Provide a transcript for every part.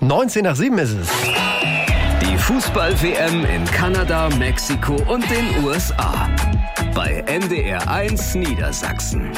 19 nach 7 ist es. Die Fußball-WM in Kanada, Mexiko und den USA. Bei NDR1 Niedersachsen.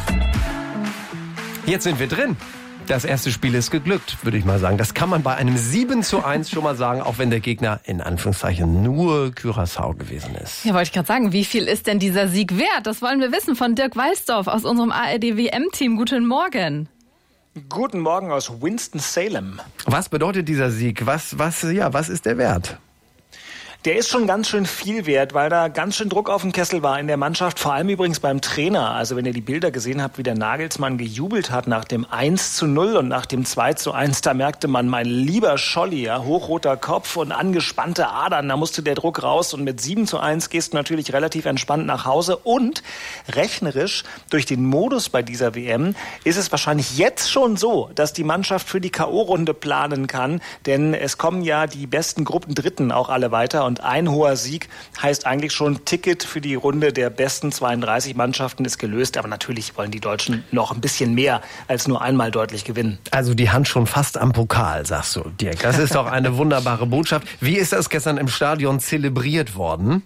Jetzt sind wir drin. Das erste Spiel ist geglückt, würde ich mal sagen. Das kann man bei einem 7:1 schon mal sagen, auch wenn der Gegner in Anführungszeichen nur Curaçao gewesen ist. Ja, wollte ich gerade sagen, wie viel ist denn dieser Sieg wert? Das wollen wir wissen von Dirk Walsdorf aus unserem ARD-WM-Team. Guten Morgen. Guten Morgen aus Winston-Salem. Was bedeutet dieser Sieg? Was ist der Wert? Der ist schon ganz schön viel wert, weil da ganz schön Druck auf dem Kessel war in der Mannschaft, vor allem übrigens beim Trainer. Also wenn ihr die Bilder gesehen habt, wie der Nagelsmann gejubelt hat nach dem 1:0 und nach dem 2:1, da merkte man, mein lieber Scholli, ja, hochroter Kopf und angespannte Adern, da musste der Druck raus und mit 7:1 gehst du natürlich relativ entspannt nach Hause und rechnerisch durch den Modus bei dieser WM ist es wahrscheinlich jetzt schon so, dass die Mannschaft für die K.O.-Runde planen kann, denn es kommen ja die besten Gruppendritten auch alle weiter. Und ein hoher Sieg heißt eigentlich schon, Ticket für die Runde der besten 32 Mannschaften ist gelöst. Aber natürlich wollen die Deutschen noch ein bisschen mehr als nur einmal deutlich gewinnen. Also die Hand schon fast am Pokal, sagst du, Dirk. Das ist doch eine wunderbare Botschaft. Wie ist das gestern im Stadion zelebriert worden?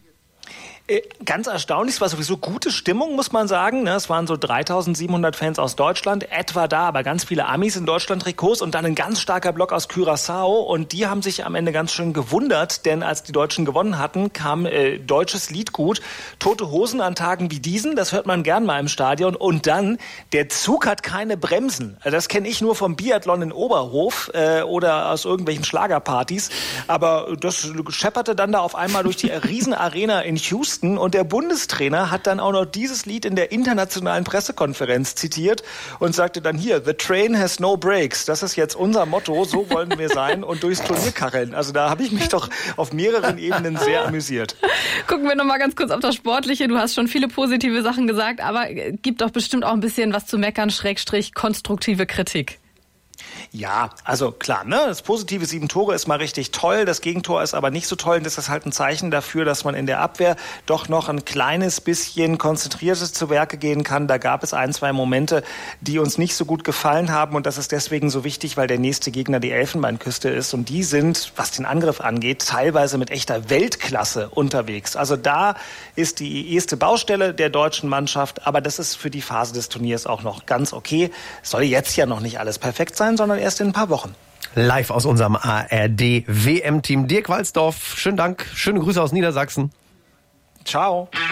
Ganz erstaunlich, es war sowieso gute Stimmung, muss man sagen. Es waren so 3.700 Fans aus Deutschland, etwa da, aber ganz viele Amis in Deutschland-Trikots und dann ein ganz starker Block aus Curaçao. Und die haben sich am Ende ganz schön gewundert, denn als die Deutschen gewonnen hatten, kam deutsches Liedgut, Tote Hosen an Tagen wie diesen, das hört man gern mal im Stadion. Und dann, der Zug hat keine Bremsen. Das kenne ich nur vom Biathlon in Oberhof oder aus irgendwelchen Schlagerpartys. Aber das schepperte dann da auf einmal durch die Riesenarena in Houston. Und der Bundestrainer hat dann auch noch dieses Lied in der internationalen Pressekonferenz zitiert und sagte dann hier, the train has no brakes. Das ist jetzt unser Motto, so wollen wir sein und durchs Turnier kacheln. Also da habe ich mich doch auf mehreren Ebenen sehr amüsiert. Gucken wir noch mal ganz kurz auf das Sportliche. Du hast schon viele positive Sachen gesagt, aber gibt doch bestimmt auch ein bisschen was zu meckern, / konstruktive Kritik. Ja, also klar, ne? Das positive 7 Tore ist mal richtig toll, das Gegentor ist aber nicht so toll. Das ist halt ein Zeichen dafür, dass man in der Abwehr doch noch ein kleines bisschen konzentriertes zu Werke gehen kann. Da gab es 1-2 Momente, die uns nicht so gut gefallen haben und das ist deswegen so wichtig, weil der nächste Gegner die Elfenbeinküste ist und die sind, was den Angriff angeht, teilweise mit echter Weltklasse unterwegs. Also da ist die erste Baustelle der deutschen Mannschaft, aber das ist für die Phase des Turniers auch noch ganz okay. Soll jetzt ja noch nicht alles perfekt sein, sondern erst in ein paar Wochen. Live aus unserem ARD-WM-Team. Dirk Walsdorf, schönen Dank, schöne Grüße aus Niedersachsen. Ciao.